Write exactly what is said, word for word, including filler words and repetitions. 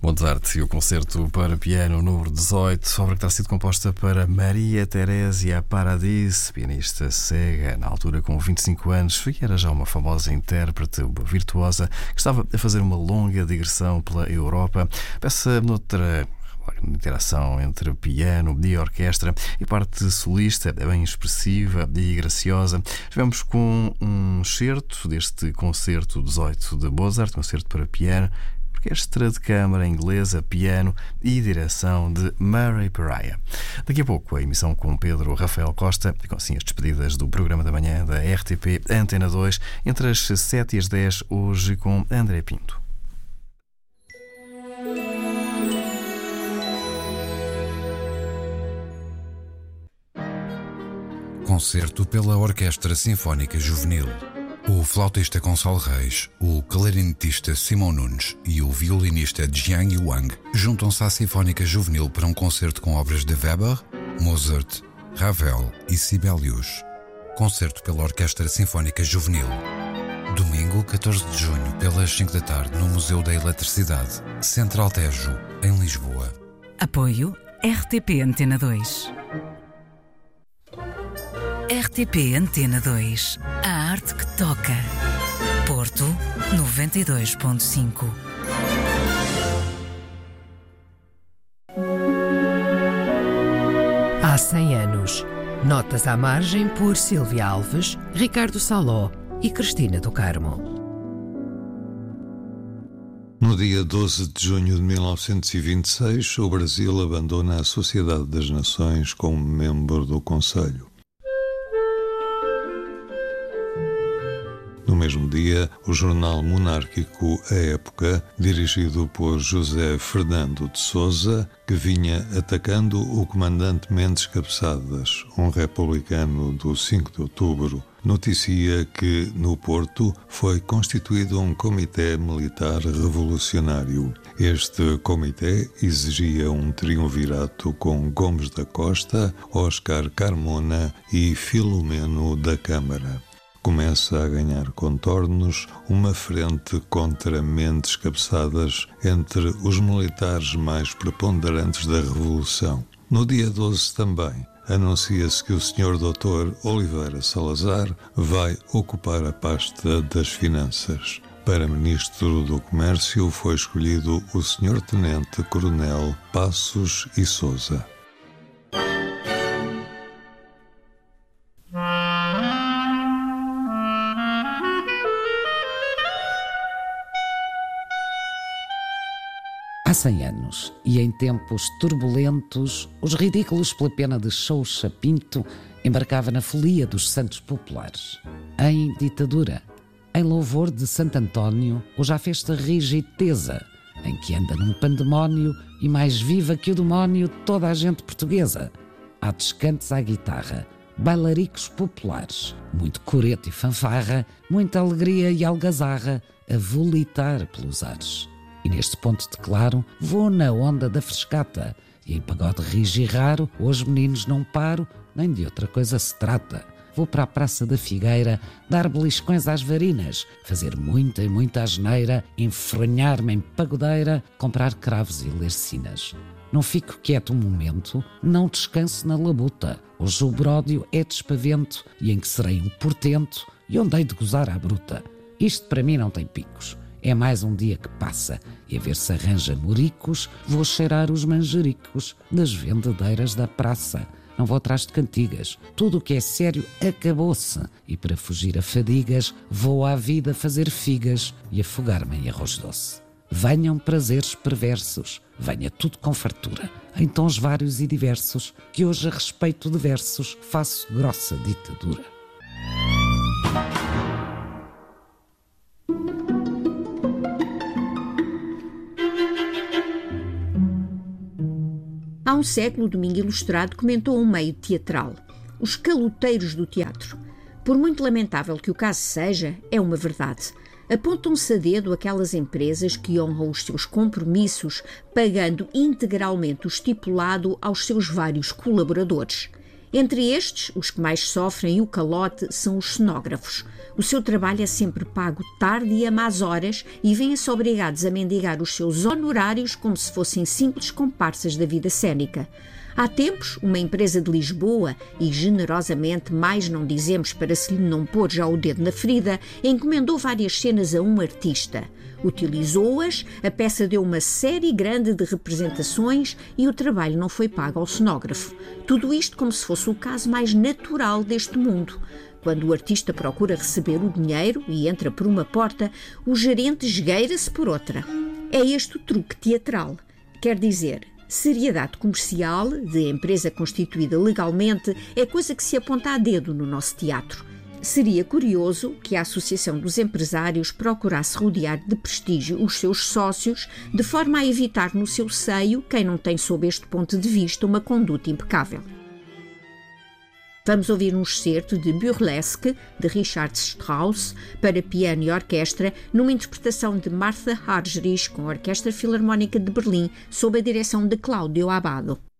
Mozart e o concerto para piano número dezoito, obra que terá sido composta para Maria Teresia Paradis, pianista cega, na altura com vinte e cinco anos, e era já uma famosa intérprete, uma virtuosa, que estava a fazer uma longa digressão pela Europa. Peça noutra interação entre piano e orquestra e parte solista, é bem expressiva e graciosa. Estivemos com um excerto deste concerto dezoito de Mozart, concerto para piano, orquestra de câmara inglesa, piano e direção de Murray Pariah. Daqui a pouco a emissão com Pedro Rafael Costa e com assim as despedidas do programa da manhã da R T P Antena dois entre as sete e as dez, hoje com André Pinto. Concerto pela Orquestra Sinfónica Juvenil. O flautista Gonçalo Reis, o clarinetista Simão Nunes e o violinista Jiang Wang juntam-se à Sinfónica Juvenil para um concerto com obras de Weber, Mozart, Ravel e Sibelius. Concerto pela Orquestra Sinfónica Juvenil. Domingo, catorze de junho, pelas cinco da tarde, no Museu da Eletricidade, Central Tejo, em Lisboa. Apoio R T P Antena dois. R T P Antena dois. A arte que toca. Porto noventa e dois ponto cinco. Há cem anos. Notas à margem por Silvia Alves, Ricardo Saló e Cristina do Carmo. No dia doze de junho de mil novecentos e vinte e seis, o Brasil abandona a Sociedade das Nações como membro do Conselho. No mesmo dia, o jornal monárquico A Época, dirigido por José Fernando de Sousa, que vinha atacando o comandante Mendes Cabeçadas, um republicano do cinco de outubro, noticia que, no Porto, foi constituído um comitê militar revolucionário. Este comitê exigia um triunvirato com Gomes da Costa, Oscar Carmona e Filomeno da Câmara. Começa a ganhar contornos uma frente contra Mendes Cabeçadas entre os militares mais preponderantes da Revolução. No dia doze também, anuncia-se que o senhor doutor Oliveira Salazar vai ocupar a pasta das Finanças. Para Ministro do Comércio foi escolhido o senhor Tenente Coronel Passos e Sousa. Há cem anos, e em tempos turbulentos, os ridículos pela pena de Sousa Pinto embarcava na folia dos santos populares. Em ditadura, em louvor de Santo António, hoje há festa rija e tesa, em que anda num pandemónio e mais viva que o demónio toda a gente portuguesa. Há descantes à guitarra, bailaricos populares, muito coreto e fanfarra, muita alegria e algazarra a volitar pelos ares. E neste ponto de claro, vou na onda da frescata, e em pagode rijo e raro, hoje meninos não paro, nem de outra coisa se trata. Vou para a Praça da Figueira, dar beliscões às varinas, fazer muita e muita asneira, enfronhar-me em pagodeira, comprar cravos e ler sinas. Não fico quieto um momento, não descanso na labuta. Hoje o bródio é de espavento, e em que serei um portento, e onde hei de gozar à bruta. Isto para mim não tem picos. É mais um dia que passa, e a ver se arranja moricos, vou cheirar os manjericos das vendedeiras da praça. Não vou atrás de cantigas, tudo o que é sério acabou-se, e para fugir a fadigas, vou à vida fazer figas e afogar-me em arroz doce. Venham prazeres perversos, venha tudo com fartura, em tons vários e diversos, que hoje a respeito de versos faço grossa ditadura. Há um século, o Domingo Ilustrado comentou um meio teatral, os caloteiros do teatro. Por muito lamentável que o caso seja, é uma verdade. Apontam-se a dedo aquelas empresas que honram os seus compromissos, pagando integralmente o estipulado aos seus vários colaboradores. Entre estes, os que mais sofrem o calote são os cenógrafos. O seu trabalho é sempre pago tarde e a más horas e vêm-se obrigados a mendigar os seus honorários como se fossem simples comparsas da vida cênica. Há tempos, uma empresa de Lisboa, e generosamente mais não dizemos para se lhe não pôr já o dedo na ferida, encomendou várias cenas a um artista. Utilizou-as, a peça deu uma série grande de representações e o trabalho não foi pago ao cenógrafo. Tudo isto como se fosse o caso mais natural deste mundo. Quando o artista procura receber o dinheiro e entra por uma porta, o gerente esgueira-se por outra. É este o truque teatral. Quer dizer, seriedade comercial, de empresa constituída legalmente, é coisa que se aponta a dedo no nosso teatro. Seria curioso que a Associação dos Empresários procurasse rodear de prestígio os seus sócios, de forma a evitar no seu seio quem não tem, sob este ponto de vista, uma conduta impecável. Vamos ouvir um excerto de Burlesque, de Richard Strauss, para piano e orquestra, numa interpretação de Martha Argerich com a Orquestra Filarmónica de Berlim, sob a direção de Cláudio Abbado.